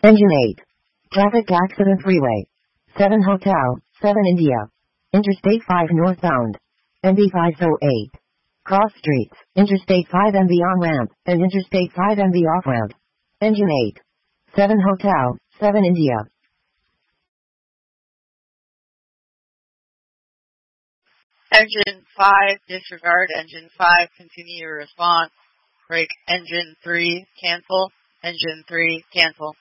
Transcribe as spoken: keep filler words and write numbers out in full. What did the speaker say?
Engine eight. Traffic accident freeway. seven Hotel, seven India. Interstate five northbound. M B five oh eight. Cross streets. Interstate five M B on-ramp, and Interstate five M B off-ramp. Engine eight. seven Hotel, seven India. Engine five, disregard. Engine five, continue your response. Break engine three, cancel. Engine three, cancel.